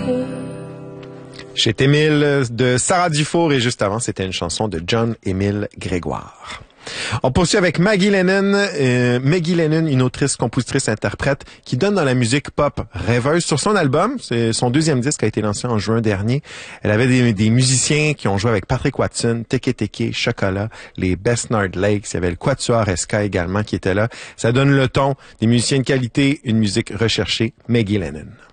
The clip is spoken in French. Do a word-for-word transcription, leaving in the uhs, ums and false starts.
Chez Émile de Sarah Dufour et juste avant, c'était une chanson de John-Émile Grégoire. On poursuit avec Maggie Lennon, euh, Maggie Lennon, une autrice, compositrice, interprète qui donne dans la musique pop rêveuse. Sur son album, c'est son deuxième disque a été lancé en juin dernier. Elle avait des, des musiciens qui ont joué avec Patrick Watson, Teke Teke, Chocolat, les Besnard Lakes. Il y avait le Quatuor Esca également qui était là. Ça donne le ton, des musiciens de qualité, une musique recherchée. Maggie Lennon.